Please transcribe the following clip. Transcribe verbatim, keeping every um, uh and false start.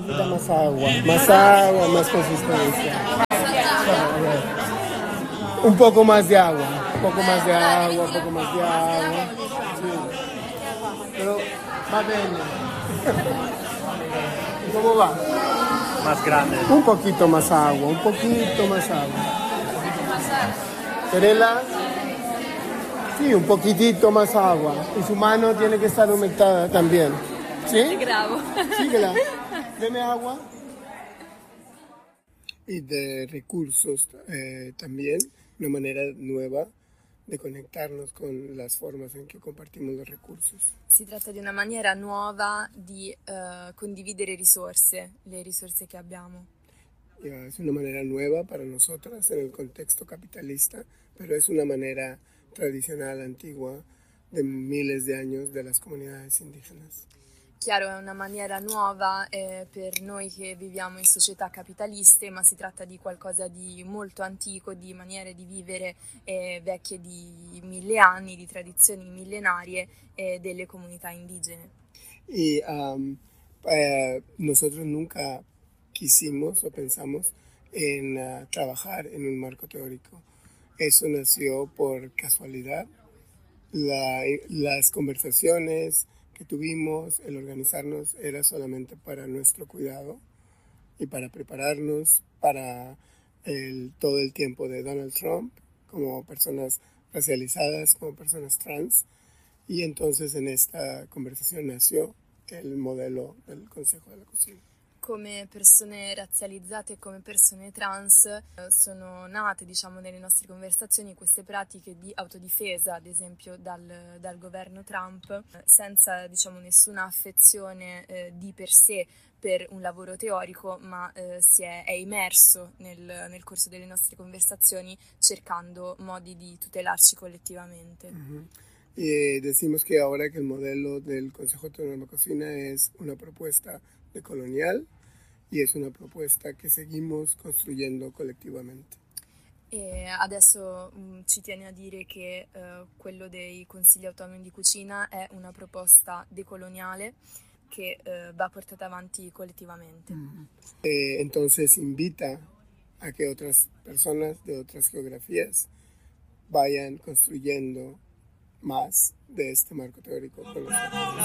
Más agua, más agua, más consistencia. Un poco más de agua, un poco más de agua, un poco más de agua. Sí. Pero va bien. ¿Cómo va? Más grande. Un poquito más agua, un poquito más agua. ¿Querela? Sí, un poquitito más agua. Y su mano tiene que estar humectada también. ¿Sí? Te grabo. Síguela. Deme agua. Y de recursos eh, también, una manera nueva di conectarnos con las formas in cui compartimos los recursos. Si tratta di una maniera nuova di uh, condividere risorse, le risorse che abbiamo. Ya, es una manera nueva para nosotras en el contexto capitalista, pero es una manera tradicional, antigua, de miles de años de las comunidades indígenas. Chiaro, è una maniera nuova eh, per noi che viviamo in società capitaliste, ma si tratta di qualcosa di molto antico, di maniere di vivere eh, vecchie di mille anni, di tradizioni millenarie eh, delle comunità indigene. Y um, eh, nosotros nunca quisimos o pensamos en uh, trabajar en un marco teórico. Eso nació por casualidad. La, las conversaciones que tuvimos, el organizarnos, era solamente para nuestro cuidado y para prepararnos para el, todo el tiempo de Donald Trump, como personas racializadas, como personas trans. Y entonces en esta conversación nació el modelo del Consejo de la Cocina. Come persone razzializzate e come persone trans eh, sono nate, diciamo, nelle nostre conversazioni queste pratiche di autodifesa, ad esempio dal, dal governo Trump, senza, diciamo, nessuna affezione eh, di per sé per un lavoro teorico, ma eh, si è, è immerso nel, nel corso delle nostre conversazioni cercando modi di tutelarci collettivamente. Uh-huh. Y decimos que ahora que el modelo del Consejo de la Cocina es una propuesta decolonial y es una propuesta che seguimos costruendo collettivamente. E adesso mh, ci tiene a dire che uh, quello dei Consigli Autonomi di Cucina è una proposta decoloniale che uh, va portata avanti collettivamente. Mm. Eh, entonces invita a que otras personas de otras geografías vayan construyendo más de este marco teórico con nosotros.